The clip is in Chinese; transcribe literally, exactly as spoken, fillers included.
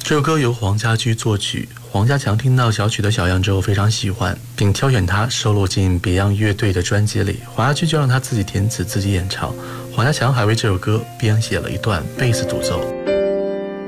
这首歌由黄家驹作曲，黄家强听到小曲的小样之后非常喜欢，并挑选它收录进别样乐队的专辑里。黄家驹就让他自己填词自己演唱，黄家强还为这首歌编写了一段贝斯独奏。